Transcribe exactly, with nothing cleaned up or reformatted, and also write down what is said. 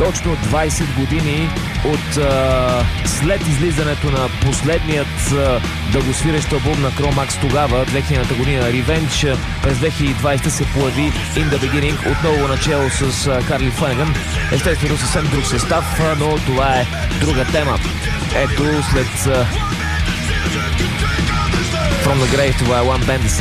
Точно двайсет години от а, след излизането на последният а, дългосвирещ албум на Cro-Max тогава, две хилядната година Revenge, през две хиляди и двайсета се появи In The Beginning, отново начало с а, Карли Фланеган. Естествено съвсем друг състав, а, но това е друга тема. Ето след а, From The Grave, това е One Band